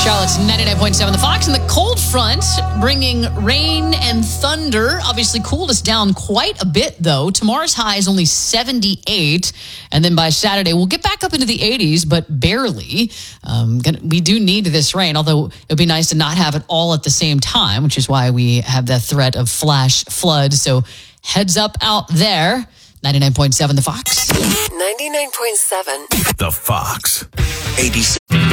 Charlotte's 99.7 The Fox, and the cold front bringing rain and thunder. Obviously cooled us down quite a bit, though. Tomorrow's high is only 78, and then by Saturday we'll get back up into the 80s, but barely. We do need this rain, although it would be nice to not have it all at the same time, which is why we have that threat of flash flood. So heads up out there. 99.7 The Fox. 99.7 The Fox. ABC.